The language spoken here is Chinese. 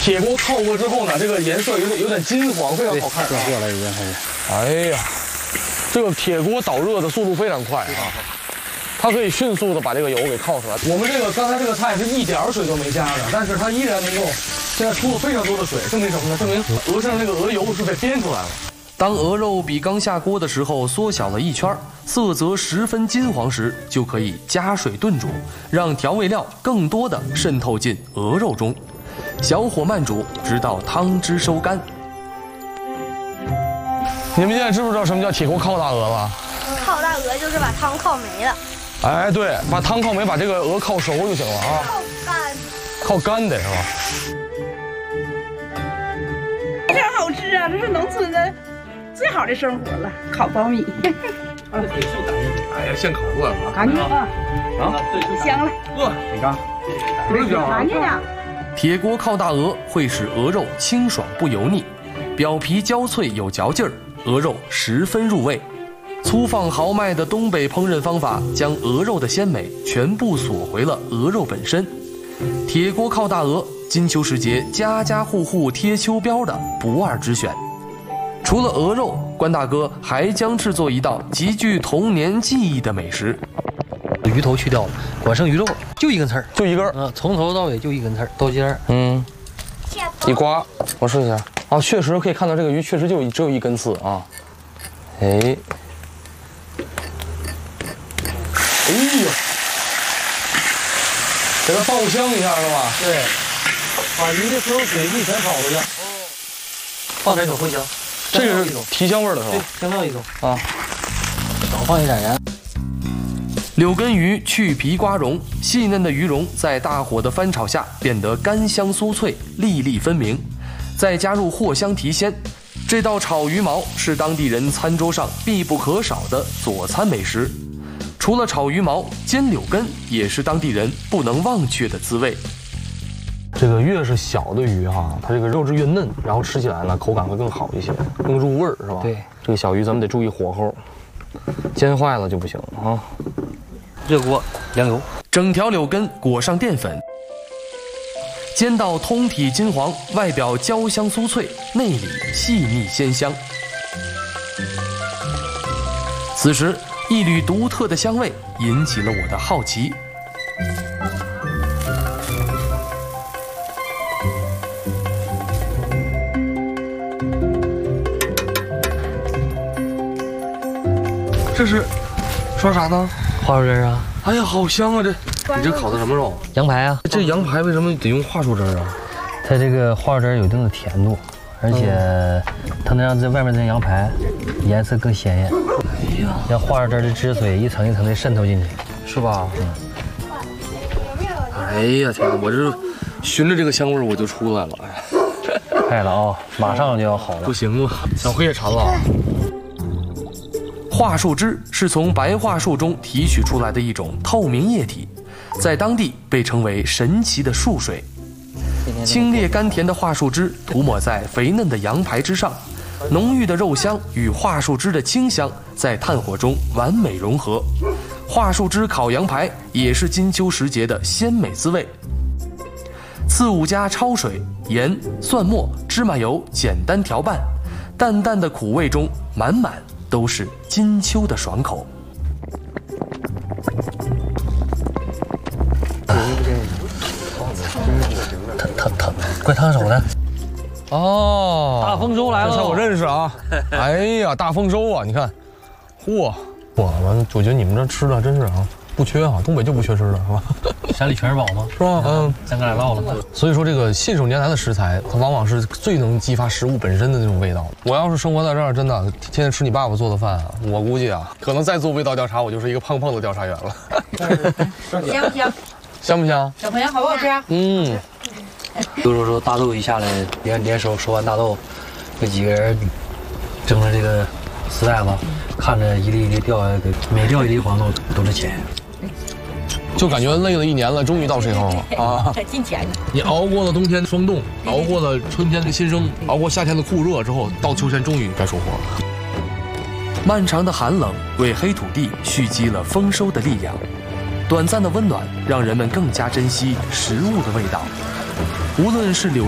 铁锅烤过之后呢，这个颜色有点金黄，非常好看。 过来一遍开始。 哎呀，这个铁锅导热的速度非常快啊，它可以迅速的把这个油给烤出来。我们刚才这个菜是一点水都没加的，但是它依然能够现在出了非常多的水，证明什么呢？证明鹅身上那个鹅油是被煸出来了。 当鹅肉比刚下锅的时候缩小了一圈，色泽十分金黄时，就可以加水炖煮，让调味料更多的渗透进鹅肉中。小火慢煮，直到汤汁收干。 你们现在知不知道什么叫铁锅烤大鹅了？ 烤大鹅就是把汤烤没了。 哎，对，把汤烤没，把这个鹅烤熟就行了啊。 烤干。 靠干的是吧？ 非常好吃啊！这是农村的最好的生活了，烤苞米。 哎呀，现烤过来了， 干净啊！香了。 你看，不是香干净的。 铁锅烤大鹅会使鹅肉清爽不油腻，表皮焦脆有嚼劲儿，鹅肉十分入味。粗放豪迈的东北烹饪方法，将鹅肉的鲜美全部锁回了鹅肉本身。铁锅烤大鹅，金秋时节家家户户贴秋膘的不二之选。除了鹅肉，关大哥还将制作一道极具童年记忆的美食。 鱼头去掉了，光剩鱼肉，就一根刺儿， 就一根。 从头到尾就一根刺儿，豆尖儿。 一刮，我试一下。啊，确实可以看到这个鱼确实只有一根刺啊。哎呀，给它爆香一下是吧？ 对，把鱼的所有水分全炒出去。放点酒茴香， 这个是提香味儿的是吧？ 香料一种啊， 少放一点盐。 柳根鱼去皮刮蓉，细嫩的鱼蓉在大火的翻炒下变得干香酥脆，粒粒分明，再加入藿香提鲜。这道炒鱼毛是当地人餐桌上必不可少的佐餐美食。除了炒鱼毛，煎柳根也是当地人不能忘却的滋味。 这个越是小的鱼哈，它这个肉质越嫩，然后吃起来呢口感会更好一些，更入味儿是吧？ 对， 这个小鱼咱们得注意火候，煎坏了就不行啊。 热锅凉油， 整条柳根裹上淀粉，煎到通体金黄，外表焦香酥脆，内里细腻鲜香。此时，一缕独特的香味引起了我的好奇。这是刷啥呢？ 花树枝啊！ 哎呀，好香啊！你这烤的什么肉？ 羊排啊！ 这羊排为什么得用桦树汁啊？ 它这个花树汁有一定的甜度，而且它能让这外面这羊排颜色更鲜艳。哎呀，让花树汁的汁水一层一层的渗透进去， 是吧？哎呀天哪！我这循着这个香味我就出来了。 快了啊，马上就要好了。 不行了，小黑也馋了。 桦树汁是从白桦树中提取出来的一种透明液体，在当地被称为神奇的树水。清冽甘甜的桦树汁涂抹在肥嫩的羊排之上，浓郁的肉香与桦树汁的清香在炭火中完美融合。桦树汁烤羊排也是金秋时节的鲜美滋味。次五加焯水、盐、蒜末、芝麻油简单调拌，淡淡的苦味中满满都是金秋的爽口。 烫，快烫手的。 哦， 大丰收来了， 这菜我认识啊。哎呀，大丰收啊！你看，嚯，我觉得你们这吃的真是啊，不缺啊，东北就不缺吃的，是吧？ 山里全是宝嘛， 是吧？嗯， 咱哥俩唠了。 所以说，这个信手拈来的食材，它往往是最能激发食物本身的那种味道。我要是生活在这儿，真的天天吃你爸爸做的饭啊，我估计啊，可能再做味道调查，我就是一个胖胖的调查员了。 香不香？ 香不香？ 小朋友好不好吃啊？ 嗯。 说大豆一下来，连收完大豆，这几个人整了这个丝带子，看着一粒一粒掉下来，每掉一粒黄豆都是钱。 就感觉累了一年了，终于到这头了啊！ 才进钱呢。 你熬过了冬天的霜冻，熬过了春天的新生，熬过夏天的酷热之后，到秋天终于该收获了。 漫长的寒冷为黑土地蓄积了丰收的力量，短暂的温暖让人们更加珍惜食物的味道。无论是柳